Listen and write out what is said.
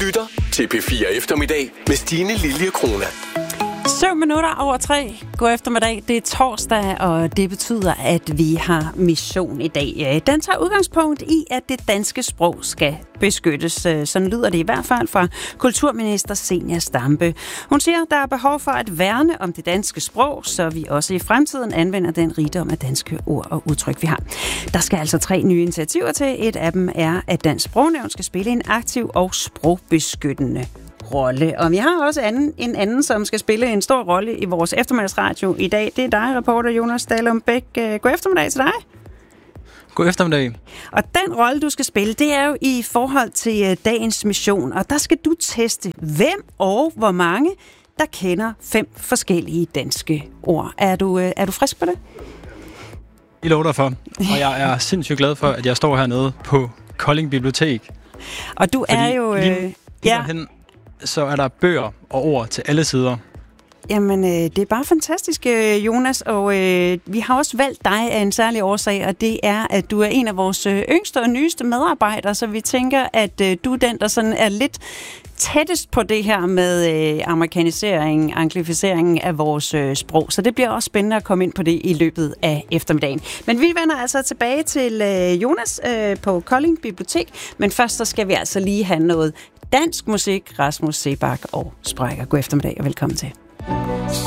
lytter til P4 Eftermiddag med Stine Lilje Krona. 7:03. God eftermiddag. Det er torsdag, og det betyder, at vi har mission i dag. Den tager udgangspunkt i, at det danske sprog skal beskyttes. Sådan lyder det i hvert fald fra kulturminister Zenia Stampe. Hun siger, at der er behov for at værne om det danske sprog, så vi også i fremtiden anvender den rigdom af danske ord og udtryk, vi har. Der skal altså 3 nye initiativer til. Et af dem er, at Dansk Sprognævn skal spille en aktiv og sprogbeskyttende rolle. Og vi har også en anden, som skal spille en stor rolle i vores eftermiddagsradio i dag. Det er dig, reporter Jonas Dalum Bæk. God eftermiddag til dig. God eftermiddag. Og den rolle, du skal spille, det er jo i forhold til dagens mission. Og der skal du teste, hvem og hvor mange, der kender 5 forskellige danske ord. Er du frisk på det? I lover dig for. Og jeg er sindssygt glad for, at jeg står hernede på Kolding Bibliotek. Og du er jo... Hen, så er der bøger og ord til alle sider. Jamen, det er bare fantastisk, Jonas, og vi har også valgt dig af en særlig årsag, og det er, at du er en af vores yngste og nyeste medarbejdere, så vi tænker, at du er den, der sådan er lidt tættest på det her med amerikanisering, anglificering af vores sprog. Så det bliver også spændende at komme ind på det i løbet af eftermiddagen. Men vi vender altså tilbage til Jonas på Kolding Bibliotek, men først så skal vi altså lige have noget dansk musik. Rasmus Seebach og Sprækker. God eftermiddag og velkommen til.